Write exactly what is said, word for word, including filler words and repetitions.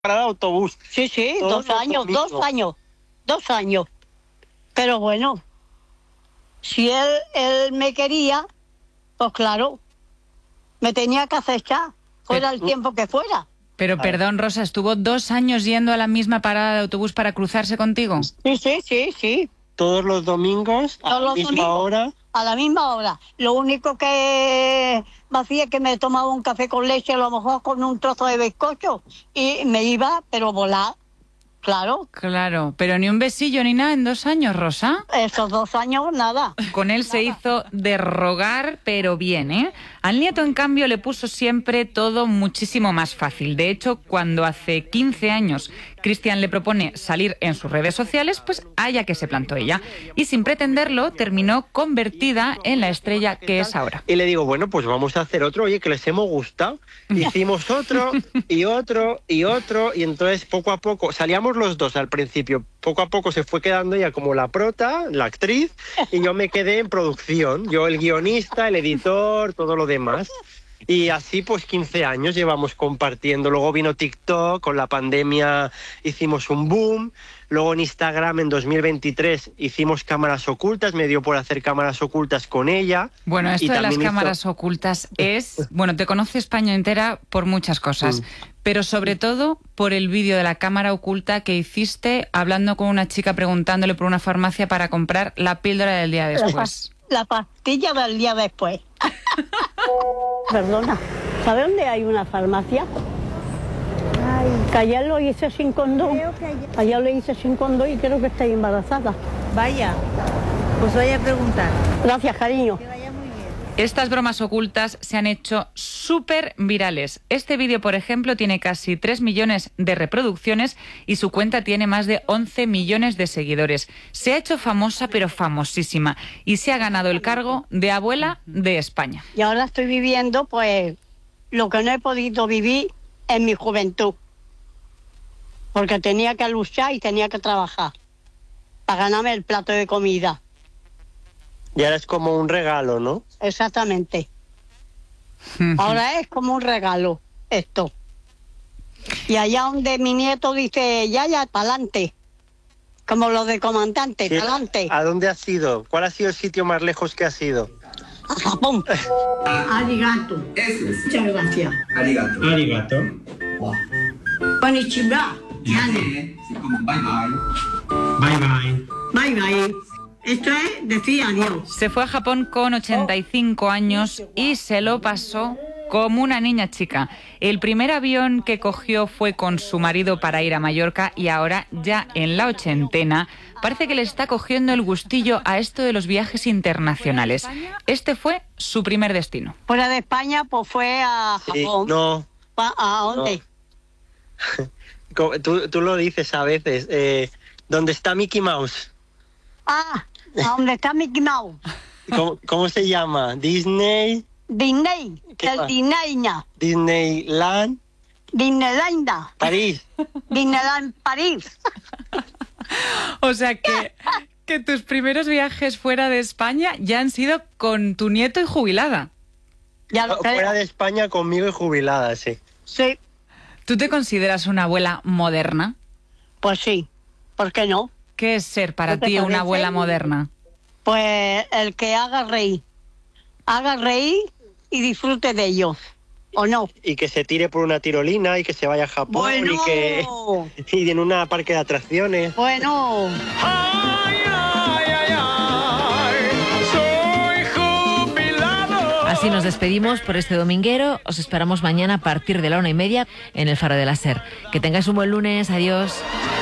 parada de autobús. Sí, sí, Todos dos años, domingos. dos años, dos años. Pero bueno, si él, él me quería, pues claro, me tenía que acechar, fuera el tiempo que fuera. Pero Claro. perdón, Rosa, ¿estuvo dos años yendo a la misma parada de autobús para cruzarse contigo? Sí, sí, sí, sí, Todos los domingos, a Todos la los misma domingos. hora. a la misma hora. Lo único que me hacía es que me tomaba un café con leche, a lo mejor con un trozo de bizcocho, y me iba, pero volar, claro. Claro, pero ni un besillo ni nada en dos años, Rosa. Esos dos años, nada. Con él se hizo de rogar, pero bien, ¿eh? Al nieto, en cambio, le puso siempre todo muchísimo más fácil. De hecho, cuando hace quince años Cristian le propone salir en sus redes sociales, pues allá que se plantó ella. Y sin pretenderlo, terminó convertida en la estrella que es ahora. Y le digo, bueno, pues vamos a hacer otro, oye, que les hemos gustado. Hicimos otro, y otro, y otro, y entonces poco a poco, salíamos los dos al principio, poco a poco se fue quedando ella como la prota, la actriz, y yo me quedé en producción, yo el guionista, el editor, todo lo demás. Y así pues quince años llevamos compartiendo. Luego vino TikTok, con la pandemia hicimos un boom. Luego en Instagram en dos mil veintitrés hicimos cámaras ocultas, me dio por hacer cámaras ocultas con ella. Bueno, esto Y de las también hizo- cámaras ocultas es... Bueno, te conoce España entera por muchas cosas, Mm. pero sobre todo por el vídeo de la cámara oculta que hiciste hablando con una chica preguntándole por una farmacia para comprar la píldora del día después. La pastilla del día después. Perdona, ¿sabe dónde hay una farmacia? Que ayer lo hice sin condón. Ayer lo hice sin condón y creo que estoy embarazada. Vaya, pues voy a preguntar. Gracias, cariño. Que vaya muy bien. Estas bromas ocultas se han hecho súper virales. Este vídeo, por ejemplo, tiene casi tres millones de reproducciones y su cuenta tiene más de once millones de seguidores. Se ha hecho famosa, pero famosísima, y se ha ganado el cargo de abuela de España. Y ahora estoy viviendo, pues, lo que no he podido vivir en mi juventud. Porque tenía que luchar y tenía que trabajar para ganarme el plato de comida. Y ahora es como un regalo, ¿no? Exactamente. Ahora es como un regalo esto. Y allá donde mi nieto dice, ya, ya, pa'lante. Como lo de comandante, Sí. pa'lante. ¿A dónde has ido? ¿Cuál ha sido el sitio más lejos que has ido? A Japón. Arigato. Eso es. Muchas gracias. Arigato. Arigato. Konnichiwa. Sí, sí, como bye bye. Bye bye. Bye, bye. Esto es decir adiós. Se fue a Japón con ochenta y cinco años y se lo pasó como una niña chica. El primer avión que cogió fue con su marido para ir a Mallorca y ahora, ya en la ochentena, parece que le está cogiendo el gustillo a esto de los viajes internacionales. Este fue su primer destino. Fuera de España, pues fue a Sí, Japón. no. Pa- ¿A dónde? Como- Tú, tú lo dices a veces. Eh, ¿Dónde está Mickey Mouse? Ah, ¿a dónde está Mickey Mouse? ¿Cómo, cómo se llama? Disney, Disney. ¿Qué El más? Disney. Disneyland, Disneyland. París. Disneyland París. O sea que, que tus primeros viajes fuera de España ya han sido con tu nieto y jubilada. Ya lo creo. Fuera de España conmigo y jubilada, sí. Sí, ¿Tú te consideras una abuela moderna? pues sí. ¿Por qué no? ¿Qué es ser para ¿No te ti una parece? abuela moderna? Pues el que haga reír. Haga reír y disfrute de ellos. ¿O no? Y que se tire por una tirolina y que se vaya a Japón Bueno. y que y en una parque de atracciones. Bueno. Así nos despedimos por este dominguero. Os esperamos mañana a partir de la una y media en el Faro de la Ser. Que tengáis un buen lunes. Adiós.